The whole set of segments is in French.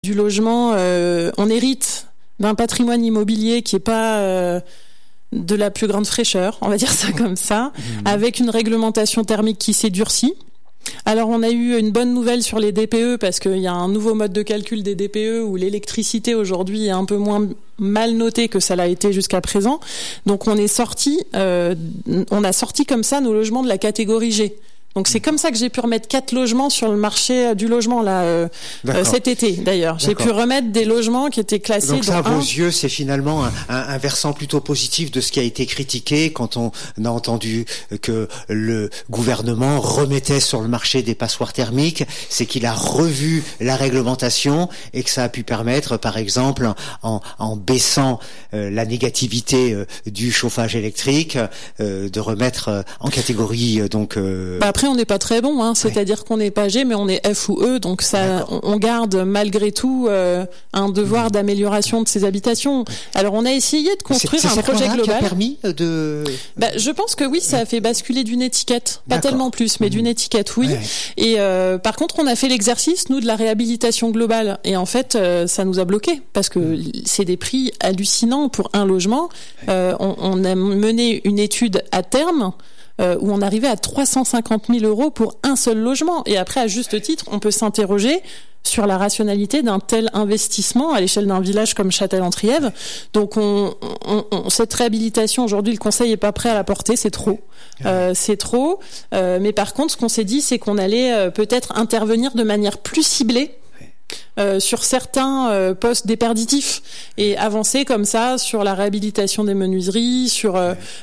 du logement, on hérite d'un patrimoine immobilier qui est pas de la plus grande fraîcheur, on va dire ça comme ça, avec une réglementation thermique qui s'est durcie. Alors on a eu une bonne nouvelle sur les DPE parce qu'il y a un nouveau mode de calcul des DPE où l'électricité aujourd'hui est un peu moins mal notée que ça l'a été jusqu'à présent. Donc on a sorti comme ça nos logements de la catégorie G. Donc c'est comme ça que j'ai pu remettre 4 logements sur le marché du logement là cet été d'ailleurs. J'ai pu remettre des logements qui étaient classés. Donc ça, à dans vos yeux, c'est finalement un versant plutôt positif de ce qui a été critiqué quand on a entendu que le gouvernement remettait sur le marché des passoires thermiques, c'est qu'il a revu la réglementation et que ça a pu permettre, par exemple, en baissant la négativité du chauffage électrique, de remettre en catégorie donc. Après, on n'est pas très bon, hein. C'est-à-dire qu'on n'est pas G, mais on est F ou E, donc ça, on garde malgré tout un devoir d'amélioration de ces habitations. Alors, on a essayé de construire un projet global. Qui a permis de. Je pense que oui, ça a fait basculer d'une étiquette, pas tellement plus, mais d'une étiquette, oui. Et par contre, on a fait l'exercice nous de la réhabilitation globale, et en fait, ça nous a bloqué parce que c'est des prix hallucinants pour un logement. On a mené une étude à terme. Où on arrivait à 350 000 euros pour un seul logement. Et après, à juste titre, on peut s'interroger sur la rationalité d'un tel investissement à l'échelle d'un village comme Châtel-en-Trièves. Donc, cette réhabilitation, aujourd'hui, le Conseil est pas prêt à la porter, c'est trop. C'est trop. Mais par contre, ce qu'on s'est dit, c'est qu'on allait peut-être intervenir de manière plus ciblée sur certains postes déperditifs et avancer comme ça sur la réhabilitation des menuiseries, sur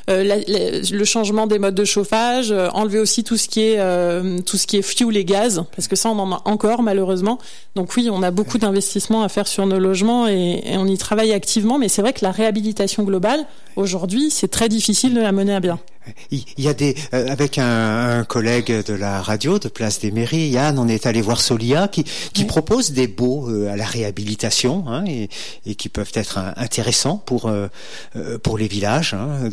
le changement des modes de chauffage, enlever aussi tout ce qui est fuel et gaz, parce que ça on en a encore malheureusement. Donc oui, on a beaucoup d'investissements à faire sur nos logements et on y travaille activement, mais c'est vrai que la réhabilitation globale aujourd'hui, c'est très difficile de la mener à bien. Il y a avec un collègue de la radio de Place des Mairies, Yann, on est allé voir Solia qui propose des baux à la réhabilitation et qui peuvent être intéressants pour les villages.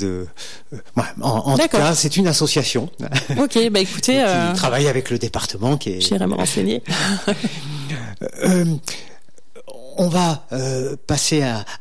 En tout cas, c'est une association. Ok, écoutez, qui travaille avec le département qui est. J'irai me renseigner. On va passer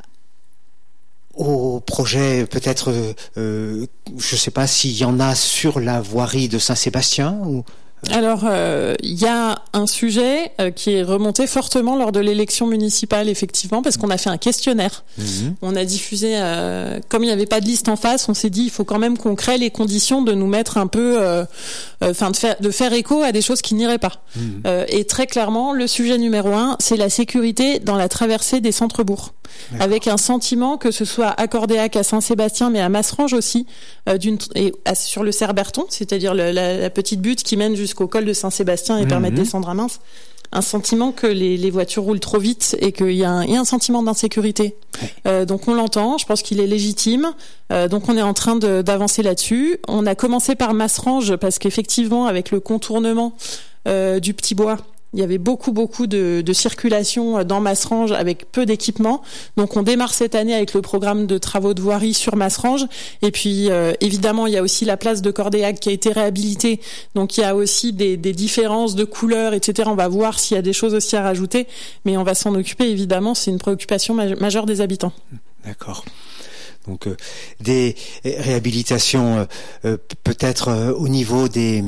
au projet, peut-être, je sais pas s'il y en a sur la voirie de Saint-Sébastien ou. Alors, il y a un sujet qui est remonté fortement lors de l'élection municipale, effectivement, parce qu'on a fait un questionnaire. On a diffusé, comme il n'y avait pas de liste en face, on s'est dit il faut quand même qu'on crée les conditions de nous mettre un peu, de faire écho à des choses qui n'iraient pas. Et très clairement, le sujet numéro 1, c'est la sécurité dans la traversée des centres-bourgs, avec un sentiment que ce soit à Cordéac, à Saint-Sébastien, mais à Masserange aussi, sur le Cerberton, c'est-à-dire la petite butte qui mène jusqu'au col de Saint-Sébastien et permet de descendre à Mins. Un sentiment que les voitures roulent trop vite et qu'il y a un sentiment d'insécurité. Donc on l'entend, je pense qu'il est légitime. Donc on est en train d'avancer là-dessus. On a commencé par Masserange parce qu'effectivement, avec le contournement du Petit Bois, il y avait beaucoup de circulation dans Masserange avec peu d'équipement. Donc on démarre cette année avec le programme de travaux de voirie sur Masserange. Et puis évidemment, il y a aussi la place de Cordéac qui a été réhabilitée. Donc il y a aussi des différences de couleurs, etc. On va voir s'il y a des choses aussi à rajouter. Mais on va s'en occuper, évidemment. C'est une préoccupation majeure des habitants. D'accord. Donc des réhabilitations peut-être au niveau des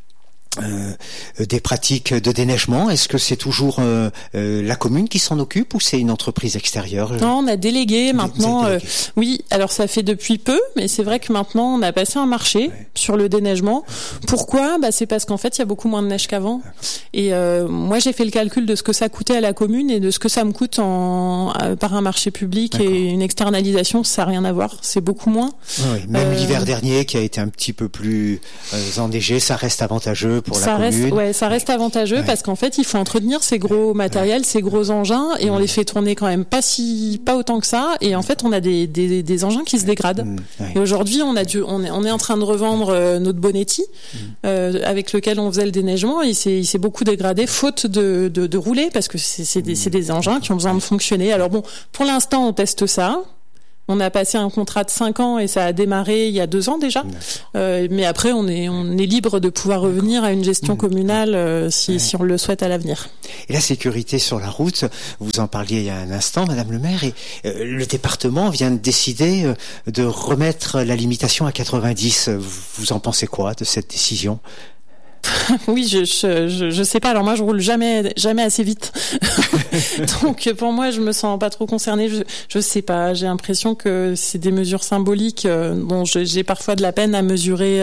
pratiques de déneigement. Est-ce que c'est toujours la commune qui s'en occupe ou c'est une entreprise extérieure? Non, on a délégué maintenant. Oui, alors ça fait depuis peu, mais c'est vrai que maintenant on a passé un marché sur le déneigement. Pourquoi? C'est parce qu'en fait il y a beaucoup moins de neige qu'avant. Et moi j'ai fait le calcul de ce que ça coûtait à la commune et de ce que ça me coûte par un marché public. Et une externalisation, ça n'a rien à voir. C'est beaucoup moins. Oui, même l'hiver dernier qui a été un petit peu plus enneigé, ça reste avantageux. Ça reste avantageux parce qu'en fait, il faut entretenir ces gros matériels, ces gros engins, et on les fait tourner quand même pas autant que ça. Et en fait, on a des engins qui se dégradent. Et aujourd'hui, on est en train de revendre notre Bonetti avec lequel on faisait le déneigement, et il s'est beaucoup dégradé faute de rouler parce que c'est des engins qui ont besoin de fonctionner. Alors bon, pour l'instant, on teste ça. On a passé un contrat de 5 ans et ça a démarré il y a 2 ans déjà. Mais après, on est libre de pouvoir revenir à une gestion communale si on le souhaite à l'avenir. Et la sécurité sur la route, vous en parliez il y a un instant, Madame le maire, et le département vient de décider de remettre la limitation à 90. Vous en pensez quoi de cette décision ? Oui, je sais pas. Alors moi, je roule jamais assez vite. Donc pour moi, je me sens pas trop concernée. Je sais pas. J'ai l'impression que c'est des mesures symboliques. Bon, j'ai parfois de la peine à mesurer.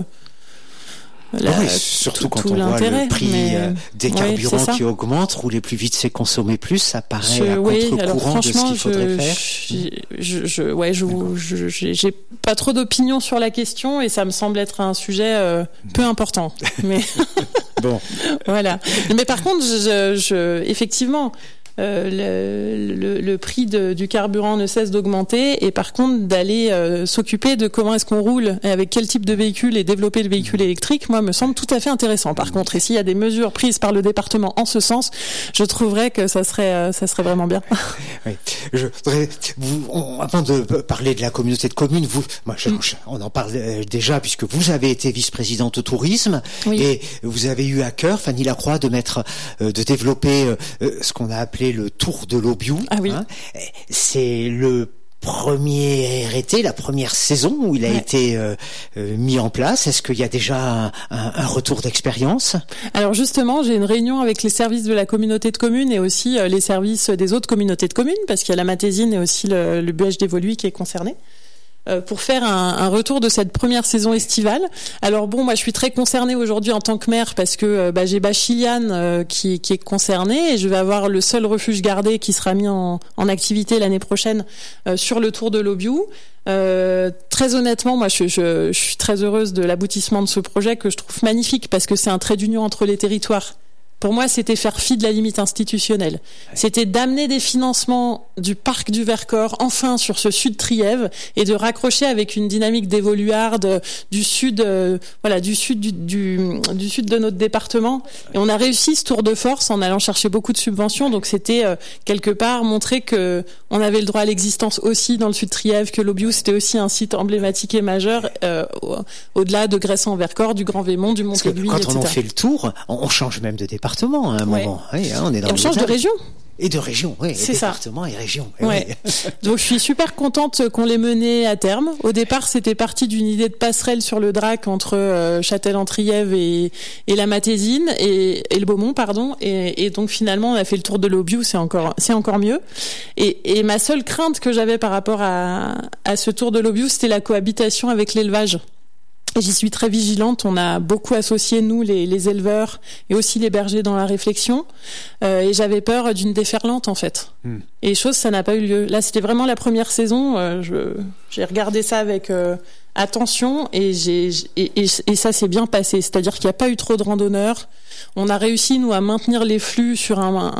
Oui, surtout quand on voit le prix des carburants qui augmente, rouler plus vite c'est consommer plus, ça paraît à contre-courant de ce qu'il faudrait faire. J'ai pas trop d'opinion sur la question et ça me semble être un sujet peu important. Mais bon, voilà. Mais par contre, effectivement. Le prix du carburant ne cesse d'augmenter et par contre d'aller s'occuper de comment est-ce qu'on roule et avec quel type de véhicule et développer le véhicule électrique, moi me semble tout à fait intéressant. Par contre, et s'il y a des mesures prises par le département en ce sens, je trouverais que ça serait vraiment bien. Oui. Je voudrais avant de parler de la communauté de communes, on en parle déjà puisque vous avez été vice-présidente au tourisme et vous avez eu à cœur, Fanny Lacroix, de développer ce qu'on a appelé le Tour de l'Aubiou. Ah oui. C'est le premier été, la première saison où il a été mis en place. Est-ce qu'il y a déjà un retour d'expérience ? Alors justement, j'ai une réunion avec les services de la communauté de communes et aussi les services des autres communautés de communes, parce qu'il y a la Matésine et aussi le Buège des Voluys qui est concerné. Pour faire un retour de cette première saison estivale. Alors bon, moi je suis très concernée aujourd'hui en tant que maire parce que j'ai Bachiliane qui est concernée et je vais avoir le seul refuge gardé qui sera mis en activité l'année prochaine sur le Tour de l'Aubiou. Très honnêtement, moi je suis très heureuse de l'aboutissement de ce projet que je trouve magnifique parce que c'est un trait d'union entre les territoires. Pour moi, c'était faire fi de la limite institutionnelle. C'était d'amener des financements du parc du Vercors enfin sur ce sud Trièves et de raccrocher avec une dynamique d'évoluarde du sud, du sud du sud de notre département. Et on a réussi ce tour de force en allant chercher beaucoup de subventions. Donc c'était quelque part montrer que on avait le droit à l'existence aussi dans le sud Trièves, que l'Aubiou c'était aussi un site emblématique et majeur au-delà de Gressan-Vercors, du Grand Vémont, du Mont-Aiguille, etc. Quand on en fait le tour, on change même de département à un moment. Oui, on est dans on change de région. Et de région, oui. C'est département et région. Ouais. Donc je suis super contente qu'on l'ait mené à terme. Au départ, c'était parti d'une idée de passerelle sur le Drac entre Châtel-en-Trièves et la Matésine et le Beaumont, pardon. Et donc finalement, on a fait le tour de l'Aubiou, c'est encore mieux. Et ma seule crainte que j'avais par rapport à ce tour de l'Aubiou, c'était la cohabitation avec l'élevage. Et j'y suis très vigilante. On a beaucoup associé, nous, les éleveurs et aussi les bergers dans la réflexion. Et j'avais peur d'une déferlante, en fait. Et ça n'a pas eu lieu. Là, c'était vraiment la première saison. J'ai regardé ça avec attention et ça s'est bien passé. C'est-à-dire qu'il n'y a pas eu trop de randonneurs. On a réussi, nous, à maintenir les flux sur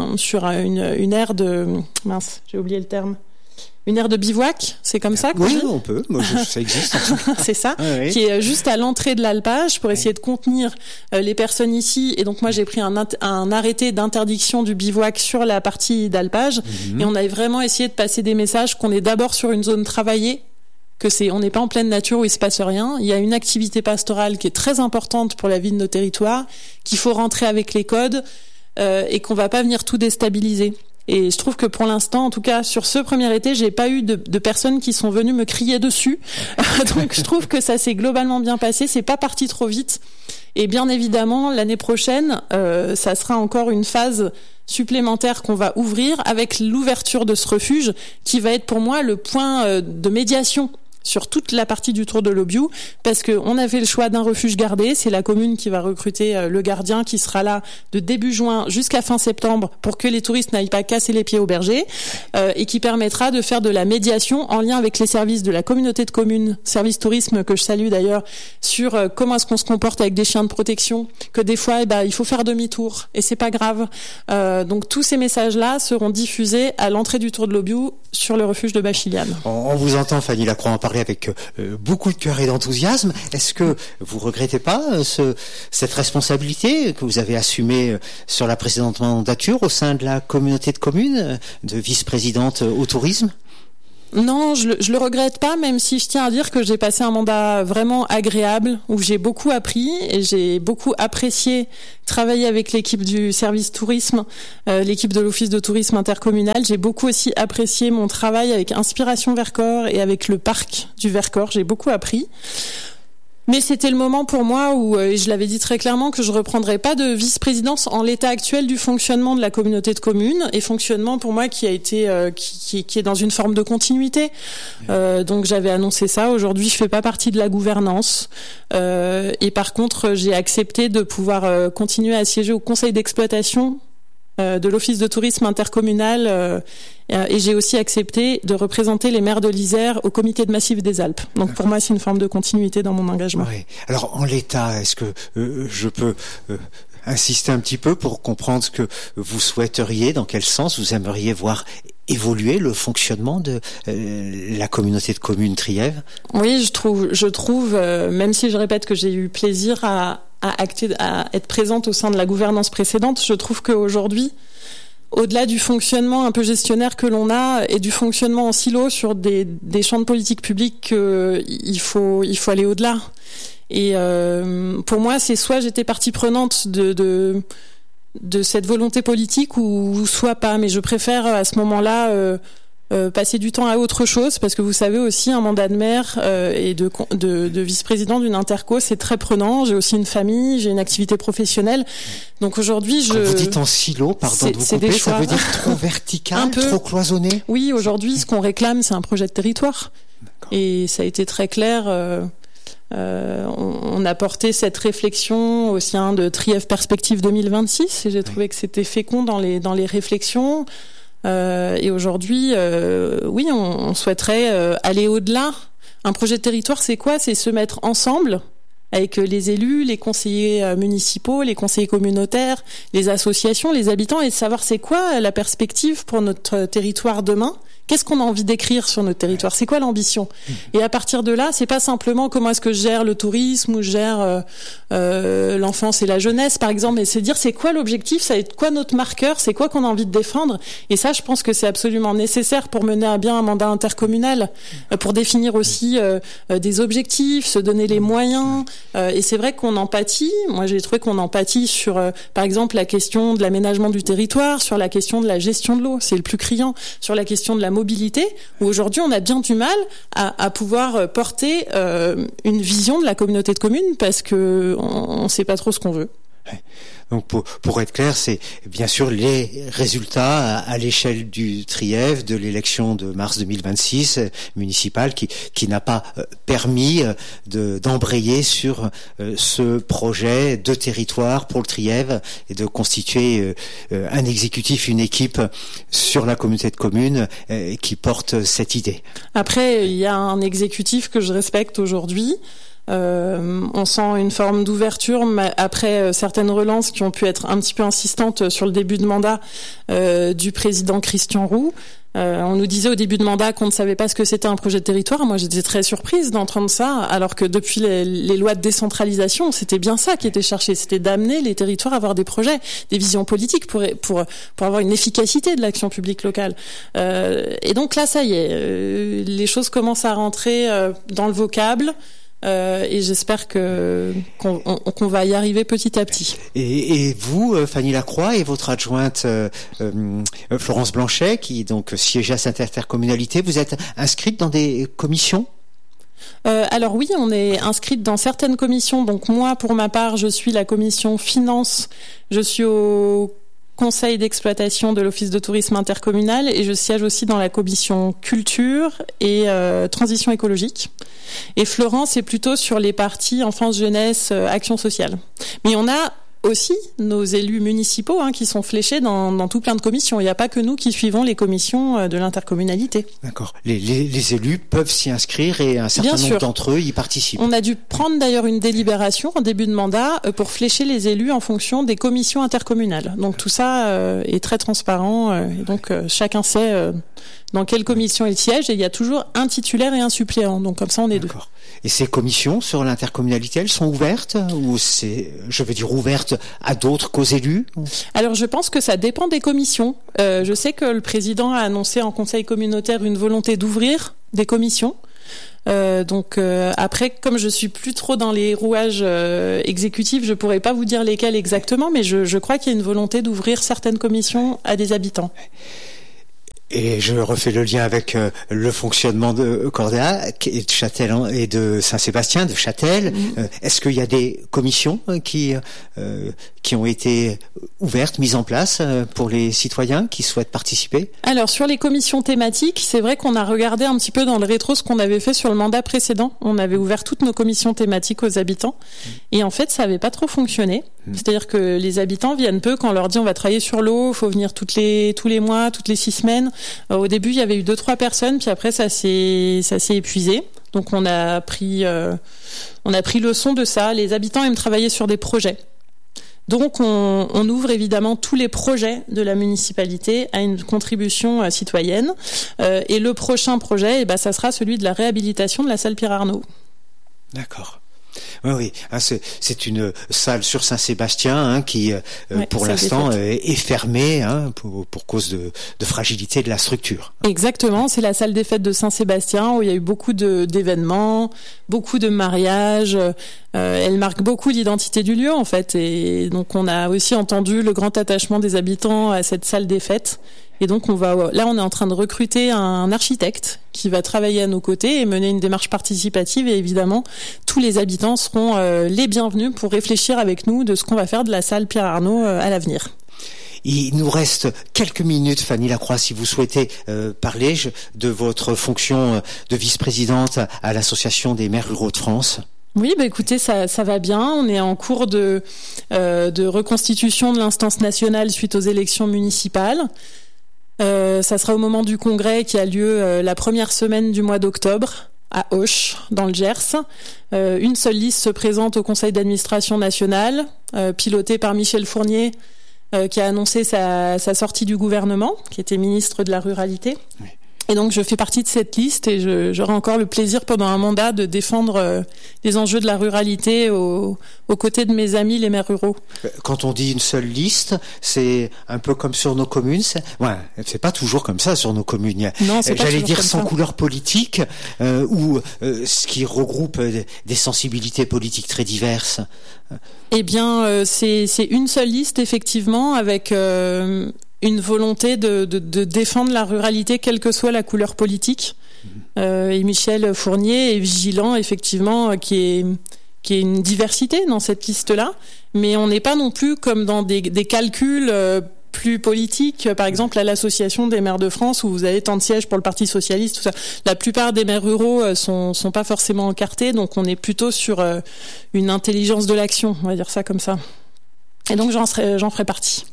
une aire de... Mince, j'ai oublié le terme. Une aire de bivouac, c'est comme ça qu'on dit ? Oui, on peut. Moi, ça existe. C'est ça, qui est juste à l'entrée de l'alpage pour essayer de contenir les personnes ici. Et donc moi, j'ai pris un arrêté d'interdiction du bivouac sur la partie d'alpage. Et on avait vraiment essayé de passer des messages qu'on est d'abord sur une zone travaillée, on n'est pas en pleine nature où il se passe rien. Il y a une activité pastorale qui est très importante pour la vie de nos territoires, qu'il faut rentrer avec les codes et qu'on va pas venir tout déstabiliser. Et je trouve que pour l'instant, en tout cas sur ce premier été, j'ai pas eu de personnes qui sont venues me crier dessus. Donc je trouve que ça s'est globalement bien passé, c'est pas parti trop vite. Et bien évidemment, l'année prochaine, ça sera encore une phase supplémentaire qu'on va ouvrir avec l'ouverture de ce refuge qui va être pour moi le point de médiation sur toute la partie du Tour de l'Aubiou, parce que on a fait le choix d'un refuge gardé. C'est la commune qui va recruter le gardien qui sera là de début juin jusqu'à fin septembre pour que les touristes n'aillent pas casser les pieds aux bergers et qui permettra de faire de la médiation en lien avec les services de la communauté de communes, service tourisme que je salue d'ailleurs, sur comment est-ce qu'on se comporte avec des chiens de protection, que des fois il faut faire demi-tour et c'est pas grave. Donc tous ces messages-là seront diffusés à l'entrée du Tour de l'Aubiou sur le refuge de Bachiliane. On vous entend, Fanny Lacroix, en parler avec beaucoup de cœur et d'enthousiasme. Est-ce que vous regrettez pas cette responsabilité que vous avez assumée sur la précédente mandature au sein de la communauté de communes, de vice-présidente au tourisme ? Non, je le regrette pas, même si je tiens à dire que j'ai passé un mandat vraiment agréable, où j'ai beaucoup appris et j'ai beaucoup apprécié travailler avec l'équipe du service tourisme, l'équipe de l'office de tourisme intercommunal. J'ai beaucoup aussi apprécié mon travail avec Inspiration Vercors et avec le parc du Vercors. J'ai beaucoup appris. Mais c'était le moment pour moi où, et je l'avais dit très clairement, que je reprendrais pas de vice-présidence en l'état actuel du fonctionnement de la communauté de communes, et fonctionnement pour moi qui a été qui est dans une forme de continuité. Donc j'avais annoncé ça. Aujourd'hui, je fais pas partie de la gouvernance, et par contre, j'ai accepté de pouvoir continuer à siéger au conseil d'exploitation de l'office de tourisme intercommunal, et j'ai aussi accepté de représenter les maires de l'Isère au comité de massif des Alpes. Donc pour moi, c'est une forme de continuité dans mon engagement. Oui. Alors en l'état, est-ce que je peux insister un petit peu pour comprendre ce que vous souhaiteriez, dans quel sens vous aimeriez voir évoluer le fonctionnement de la communauté de communes Trièves? Oui, je trouve, même si je répète que j'ai eu plaisir à être présente au sein de la gouvernance précédente, je trouve qu'aujourd'hui, au-delà du fonctionnement un peu gestionnaire que l'on a et du fonctionnement en silo sur des champs de politique publique, il faut aller au-delà. Et pour moi, c'est soit j'étais partie prenante de cette volonté politique ou soit pas. Mais je préfère à ce moment-là passer du temps à autre chose, parce que vous savez aussi, un mandat de maire et de vice-président d'une interco, c'est très prenant. J'ai aussi une famille, j'ai une activité professionnelle. Donc aujourd'hui, Quand vous dites en silo, pardon de vous couper, ça veut dire trop vertical, trop cloisonné? Oui, aujourd'hui, ce qu'on réclame, c'est un projet de territoire. Et ça a été très clair. On a porté cette réflexion au sein de Trièves Perspective 2026, et j'ai trouvé que c'était fécond dans les réflexions. Et aujourd'hui, oui, on souhaiterait aller au-delà. Un projet de territoire, c'est quoi? C'est se mettre ensemble avec les élus, les conseillers municipaux, les conseillers communautaires, les associations, les habitants, et de savoir c'est quoi la perspective pour notre territoire demain. Qu'est-ce qu'on a envie d'écrire sur notre territoire? C'est quoi l'ambition? Et à partir de là, c'est pas simplement comment est-ce que je gère le tourisme ou je gère l'enfance et la jeunesse, par exemple, mais c'est dire c'est quoi l'objectif, ça va être quoi notre marqueur, c'est quoi qu'on a envie de défendre. Et ça, je pense que c'est absolument nécessaire pour mener à bien un mandat intercommunal, pour définir aussi des objectifs, se donner les moyens. Et c'est vrai qu'on en pâtit. Moi, j'ai trouvé qu'on en pâtit sur, par exemple, la question de l'aménagement du territoire, sur la question de la gestion de l'eau, c'est le plus criant, sur la question de la mobilité, où aujourd'hui on a bien du mal à pouvoir porter une vision de la communauté de communes, parce que on sait pas trop ce qu'on veut. Donc pour être clair, c'est bien sûr les résultats à l'échelle du Trièves de l'élection de mars 2026 municipale qui n'a pas permis d'embrayer sur ce projet de territoire pour le Trièves et de constituer un exécutif, une équipe sur la communauté de communes qui porte cette idée. Après, il y a un exécutif que je respecte aujourd'hui. On sent une forme d'ouverture après certaines relances qui ont pu être un petit peu insistantes sur le début de mandat du président Christian Roux. On nous disait au début de mandat qu'on ne savait pas ce que c'était un projet de territoire. Moi, j'étais très surprise d'entendre ça, alors que depuis les lois de décentralisation, c'était bien ça qui était cherché, c'était d'amener les territoires à avoir des projets, des visions politiques pour avoir une efficacité de l'action publique locale. Et donc là, ça y est, les choses commencent à rentrer dans le vocable. Et j'espère qu'on va y arriver petit à petit. Et vous, Fanny Lacroix, et votre adjointe Florence Blanchet, qui donc siégeait à cette intercommunalité, vous êtes inscrite dans des commissions? Alors oui, on est inscrite dans certaines commissions. Donc moi, pour ma part, je suis la commission finance. Je suis au conseil d'exploitation de l'office de tourisme intercommunal, et je siège aussi dans la commission culture et transition écologique. Et Florence est plutôt sur les parties enfance, jeunesse, action sociale. Mais on a aussi nos élus municipaux qui sont fléchés dans tout plein de commissions. Il n'y a pas que nous qui suivons les commissions de l'intercommunalité. D'accord. Les élus peuvent s'y inscrire et un certain nombre d'entre eux y participent. On a dû prendre d'ailleurs une délibération en début de mandat pour flécher les élus en fonction des commissions intercommunales. Donc tout ça est très transparent et donc chacun sait dans quelle commission il siège, et il y a toujours un titulaire et un suppléant. Donc comme ça, on est deux. Et ces commissions sur l'intercommunalité, elles sont ouvertes ou ouvertes à d'autres qu'aux élus? Alors je pense que ça dépend des commissions. Je sais que le président a annoncé en conseil communautaire une volonté d'ouvrir des commissions. Après, comme je suis plus trop dans les rouages exécutifs, je pourrais pas vous dire lesquels exactement, mais je crois qu'il y a une volonté d'ouvrir certaines commissions à des habitants. Et je refais le lien avec le fonctionnement de Cordéa et de Châtel et de Saint-Sébastien, de Châtel. Est-ce qu'il y a des commissions qui ont été ouvertes, mises en place pour les citoyens qui souhaitent participer? Alors, sur les commissions thématiques, c'est vrai qu'on a regardé un petit peu dans le rétro ce qu'on avait fait sur le mandat précédent. On avait ouvert toutes nos commissions thématiques aux habitants. Et en fait, ça avait pas trop fonctionné. C'est-à-dire que les habitants viennent peu quand on leur dit on va travailler sur l'eau, faut venir tous les mois, toutes les 6 semaines. Au début, il y avait eu 2-3 personnes, puis après ça s'est épuisé. Donc on a pris leçon de ça. Les habitants aiment travailler sur des projets. Donc on ouvre évidemment tous les projets de la municipalité à une contribution citoyenne. Et le prochain projet, ça sera celui de la réhabilitation de la salle Pierre-Arnault. D'accord. Oui, c'est une salle sur Saint-Sébastien qui, pour l'instant, est fermée pour cause de fragilité de la structure. Exactement, c'est la salle des fêtes de Saint-Sébastien où il y a eu beaucoup d'événements, beaucoup de mariages. Elle marque beaucoup l'identité du lieu en fait, et donc on a aussi entendu le grand attachement des habitants à cette salle des fêtes. Et donc on est en train de recruter un architecte qui va travailler à nos côtés et mener une démarche participative, et évidemment tous les habitants seront les bienvenus pour réfléchir avec nous de ce qu'on va faire de la salle Pierre-Arnault à l'avenir. Il nous reste quelques minutes, Fanny Lacroix, si vous souhaitez parler de votre fonction de vice-présidente à l'Association des maires ruraux de France. Oui, écoutez, ça va bien. On est en cours de reconstitution de l'instance nationale suite aux élections municipales. Ça sera au moment du congrès qui a lieu la première semaine du mois d'octobre à Auch, dans le Gers. Une seule liste se présente au conseil d'administration national, pilotée par Michel Fournier, qui a annoncé sa sortie du gouvernement, qui était ministre de la Ruralité. Oui. Et donc je fais partie de cette liste, et j'aurai encore le plaisir pendant un mandat de défendre les enjeux de la ruralité aux côtés de mes amis les maires ruraux. Quand on dit une seule liste, c'est un peu comme sur nos communes. C'est pas toujours comme ça sur nos communes. Non, c'est pas. J'allais dire sans couleur politique, ou ce qui regroupe des sensibilités politiques très diverses. Eh bien, c'est une seule liste effectivement, avec une volonté de défendre la ruralité, quelle que soit la couleur politique. Et Michel Fournier est vigilant, effectivement, qui est une diversité dans cette liste-là. Mais on n'est pas non plus comme dans des calculs plus politiques. Par exemple, à l'Association des maires de France, où vous avez tant de sièges pour le Parti socialiste, tout ça. La plupart des maires ruraux sont pas forcément encartés, donc on est plutôt sur une intelligence de l'action, on va dire ça comme ça. Et donc j'en ferai partie.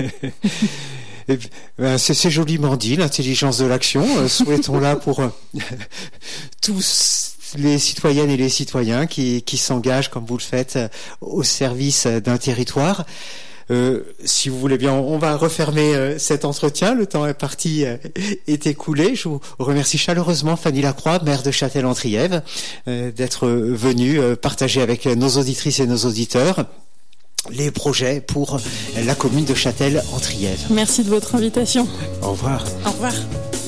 C'est joliment dit, l'intelligence de l'action. Souhaitons-la pour tous les citoyennes et les citoyens qui s'engagent, comme vous le faites, au service d'un territoire. Si vous voulez bien, on va refermer cet entretien. Le temps est écoulé. Je vous remercie chaleureusement, Fanny Lacroix, maire de Châtel-en-Trièves, d'être venue partager avec nos auditrices et nos auditeurs les projets pour la commune de Châtel-en-Trièves. Merci de votre invitation. Au revoir. Au revoir.